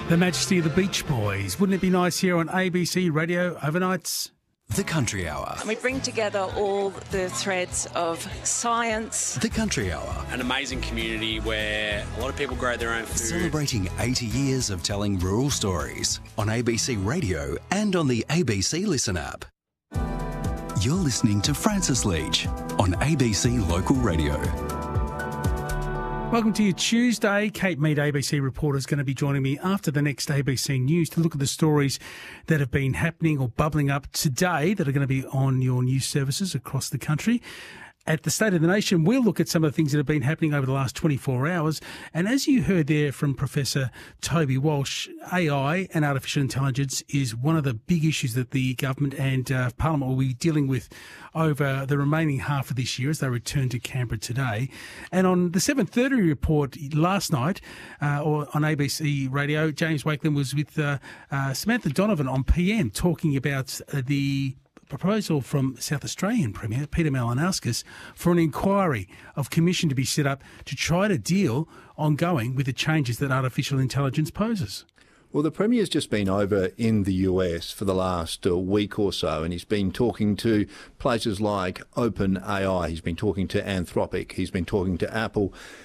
The Majesty of the Beach Boys. Wouldn't it be nice here on ABC Radio overnights? The Country Hour. We bring together all the threads of science. The Country Hour. An amazing community where a lot of people grow their own food. Celebrating 80 years of telling rural stories on ABC Radio and on the ABC Listen app. You're listening to Francis Leach on ABC Local Radio. Welcome to your Tuesday. Kate Mead, ABC reporter, is going to be joining me after the next ABC News to look at the stories that have been happening or bubbling up today that are going to be on your news services across the country. At the State of the Nation, we'll look at some of the things that have been happening over the last 24 hours. And as you heard there from Professor Toby Walsh, AI and artificial intelligence is one of the big issues that the government and Parliament will be dealing with over the remaining half of this year as they return to Canberra today. And on the 7:30 report last night or on ABC Radio, James Wakeland was with Samantha Donovan on PM talking about the proposal from South Australian Premier Peter Malinauskas for an inquiry of commission to be set up to try to deal ongoing with the changes that artificial intelligence poses. Well, the Premier's just been over in the US for the last week or so, and he's been talking to places like OpenAI, he's been talking to Anthropic, he's been talking to Apple,